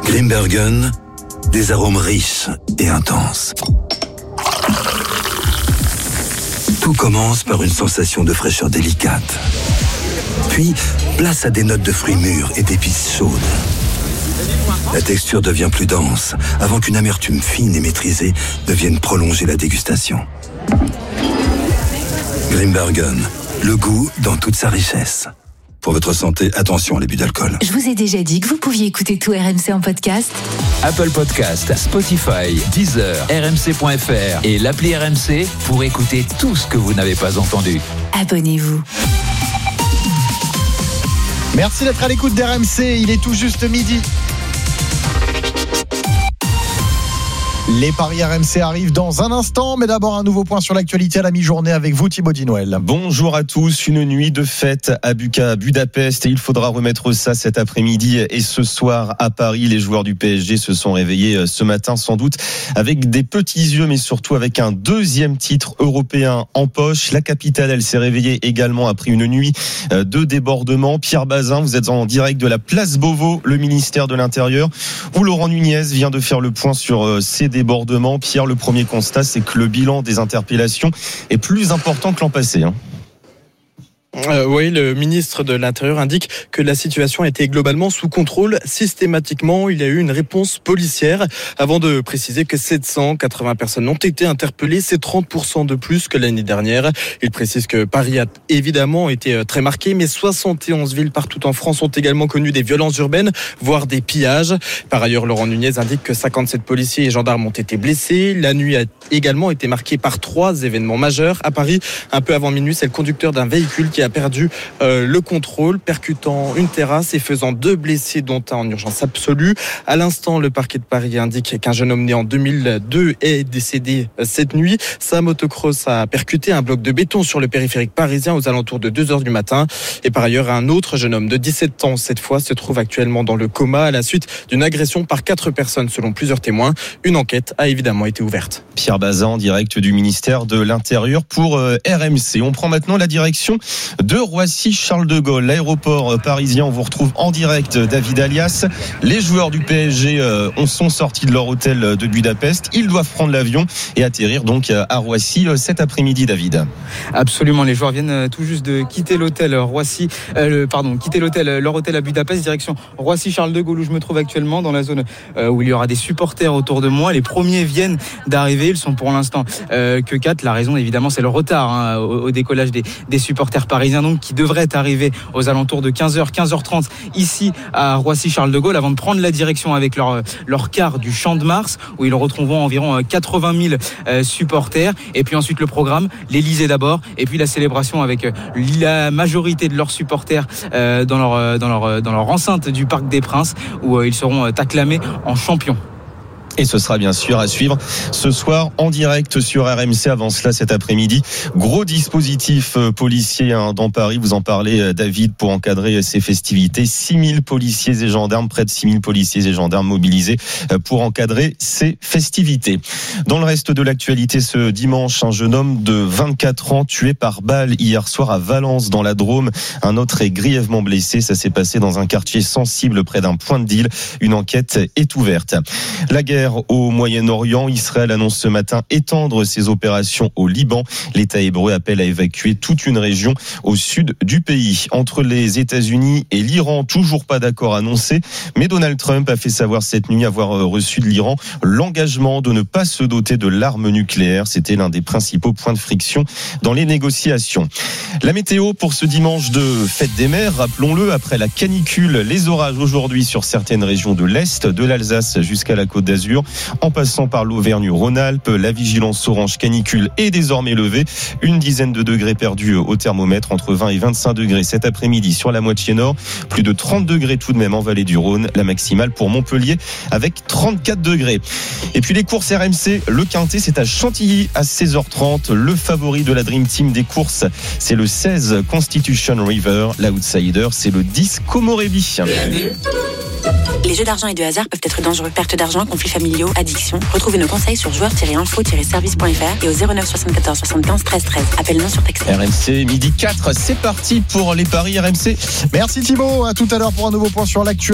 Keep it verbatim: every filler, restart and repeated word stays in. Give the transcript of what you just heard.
Grimbergen, des arômes riches et intenses. Tout commence par une sensation de fraîcheur délicate. Puis, place à des notes de fruits mûrs et d'épices chaudes. La texture devient plus dense, avant qu'une amertume fine et maîtrisée ne vienne prolonger la dégustation. Grimbergen, le goût dans toute sa richesse. Pour votre santé, attention à l'abus d'alcool. Je vous ai déjà dit que vous pouviez écouter tout R M C en podcast. Apple Podcast, Spotify, Deezer, R M C point F R et l'appli R M C pour écouter tout ce que vous n'avez pas entendu. Abonnez-vous. Merci d'être à l'écoute d'R M C, il est tout juste midi. Les paris R M C arrivent dans un instant, mais d'abord un nouveau point sur l'actualité à la mi-journée avec vous, Thibaut Dinouel. Bonjour à tous, une nuit de fête à Buca, Budapest, et il faudra remettre ça cet après-midi et ce soir à Paris. Les joueurs du P S G se sont réveillés ce matin sans doute avec des petits yeux, mais surtout avec un deuxième titre européen en poche. La capitale, elle s'est réveillée également après une nuit de débordement. Pierre Bazin, vous êtes en direct de la place Beauvau, le ministère de l'Intérieur, où Laurent Nunez vient de faire le point sur ces débordements. Pierre, le premier constat, c'est que le bilan des interpellations est plus important que l'an passé. Hein. Euh, oui, le ministre de l'Intérieur indique que la situation était globalement sous contrôle. Systématiquement, il y a eu une réponse policière avant de préciser que sept cent quatre-vingts personnes ont été interpellées. C'est trente pour cent de plus que l'année dernière. Il précise que Paris a évidemment été très marqué, mais soixante et onze villes partout en France ont également connu des violences urbaines, voire des pillages. Par ailleurs, Laurent Nunez indique que cinquante-sept policiers et gendarmes ont été blessés. La nuit a également été marquée par trois événements majeurs. À Paris, un peu avant minuit, c'est le conducteur d'un véhicule qui a perdu euh, le contrôle, percutant une terrasse et faisant deux blessés, dont un en urgence absolue. À l'instant, le parquet de Paris indique qu'un jeune homme né en deux mille deux est décédé cette nuit. Sa motocross a percuté un bloc de béton sur le périphérique parisien aux alentours de deux heures du matin. Et par ailleurs, un autre jeune homme de dix-sept ans, cette fois, se trouve actuellement dans le coma à la suite d'une agression par quatre personnes, selon plusieurs témoins. Une enquête a évidemment été ouverte. Pierre Bazin, en direct du ministère de l'Intérieur pour euh, R M C. On prend maintenant la direction de Roissy-Charles de Gaulle, l'aéroport parisien. On vous retrouve en direct, David Alias. Les joueurs du P S G euh, sont sortis de leur hôtel de Budapest. Ils doivent prendre l'avion et atterrir donc à Roissy euh, cet après-midi, David. Absolument, les joueurs viennent tout juste de quitter l'hôtel Roissy, euh, pardon, quitter l'hôtel, leur hôtel à Budapest, direction Roissy-Charles de Gaulle, où je me trouve actuellement, dans la zone euh, où il y aura des supporters autour de moi. Les premiers viennent d'arriver, ils sont pour l'instant euh, que quatre. La raison, évidemment, c'est le retard hein, au, au décollage des, des supporters parisiens, donc qui devraient arriver aux alentours de quinze heures, quinze heures trente ici à Roissy-Charles de Gaulle, avant de prendre la direction avec leur, leur car du Champ de Mars, où ils retrouveront environ quatre-vingt mille euh, supporters. Et puis ensuite le programme, l'Élysée d'abord, et puis la célébration avec la majorité de leurs supporters euh, dans, leur, dans, leur, dans leur enceinte du Parc des Princes, où euh, ils seront acclamés en champions. Et ce sera bien sûr à suivre ce soir en direct sur R M C. Avant cela, cet après-midi, gros dispositif policier hein, dans Paris. Vous en parlez, David, pour encadrer ces festivités. six mille policiers et gendarmes, près de six mille policiers et gendarmes mobilisés pour encadrer ces festivités. Dans le reste de l'actualité, ce dimanche, un jeune homme de vingt-quatre ans tué par balle hier soir à Valence, dans la Drôme. Un autre est grièvement blessé. Ça s'est passé dans un quartier sensible près d'un point de deal. Une enquête est ouverte. La guerre au Moyen-Orient, Israël annonce ce matin étendre ses opérations au Liban. L'État hébreu appelle à évacuer toute une région au sud du pays. Entre les États-Unis et l'Iran, toujours pas d'accord annoncé, mais Donald Trump a fait savoir cette nuit avoir reçu de l'Iran l'engagement de ne pas se doter de l'arme nucléaire. C'était l'un des principaux points de friction dans les négociations. La météo pour ce dimanche de fête des mers, rappelons-le, après la canicule, les orages aujourd'hui sur certaines régions de l'Est, de l'Alsace jusqu'à la Côte d'Azur. En passant par l'Auvergne-Rhône-Alpes, la vigilance orange canicule est désormais levée. Une dizaine de degrés perdus au thermomètre, entre vingt et vingt-cinq degrés cet après-midi sur la moitié nord. Plus de trente degrés tout de même en vallée du Rhône. La maximale pour Montpellier avec trente-quatre degrés. Et puis les courses R M C, le Quintet, c'est à Chantilly à seize heures trente. Le favori de la Dream Team des courses, c'est le seize Constitution River. L'outsider, c'est le dix Komorebi. Les jeux d'argent et de hasard peuvent être dangereux. Perte d'argent, conflits familiaux, addiction. Retrouvez nos conseils sur joueurs tiret info tiret service point f r et au zéro neuf soixante-quatorze soixante-quinze treize treize. Appel non surtaxé. R M C, midi quatre, c'est parti pour les paris R M C. Merci Thibaut, à tout à l'heure pour un nouveau point sur l'actu.